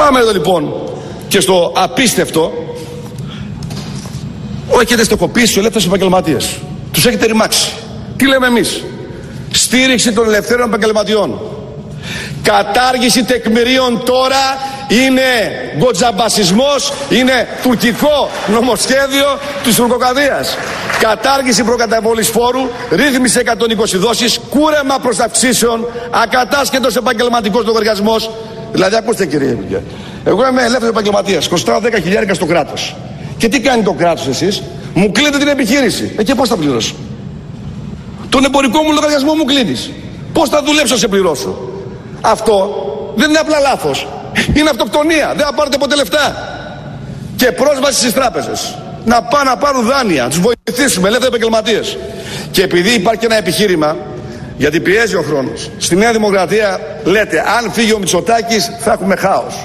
Πάμε εδώ λοιπόν και στο απίστευτο. Έχετε στοχοποιήσει τους ελεύθερους επαγγελματίες. Τους έχετε ρημάξει. Τι λέμε εμείς? Στήριξη των ελευθέρων επαγγελματιών. Κατάργηση τεκμηρίων τώρα είναι γκοτζαμπασισμός, είναι τουρκικό νομοσχέδιο της τουρκοκρατίας. Κατάργηση προκαταβολής φόρου, ρύθμιση 120 δόσεις, κούρεμα προσταυξήσεων, ακατάσχετος επαγγελματικός λογαριασμός. Δηλαδή, ακούστε κύριε Υπουργέ, εγώ είμαι ελεύθερος επαγγελματίας, κοστάω 10.000 στο κράτος. Και τι κάνει το κράτος εσείς? Μου κλείνετε την επιχείρηση. Και πώς θα πληρώσω? Τον εμπορικό μου λογαριασμό μου κλείνεις. Πώς θα δουλέψω να σε πληρώσω? Αυτό δεν είναι απλά λάθος. Είναι αυτοκτονία. Δεν θα πάρετε ποτέ λεφτά. Και πρόσβαση στις τράπεζες. Να πάνε να πάρουν δάνεια. Να τους βοηθήσουμε, ελεύθεροι επαγγελματίες. Και επειδή υπάρχει και ένα επιχείρημα, γιατί πιέζει ο χρόνος, στη Νέα Δημοκρατία λέτε, αν φύγει ο Μητσοτάκης θα έχουμε χάος.